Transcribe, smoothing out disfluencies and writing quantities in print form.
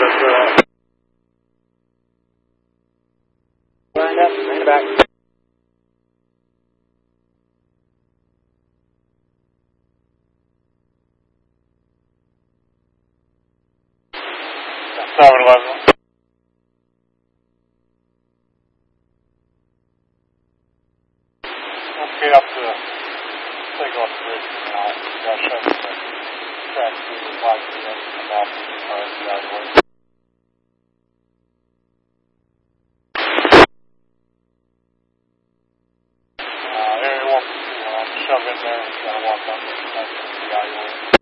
Lined up, bring it back. Seven 11. Okay, up to take off the bridge now. Got shut the track through the black and come off the alleyway. Area 1, shove in there, gotta walk up the alleyway.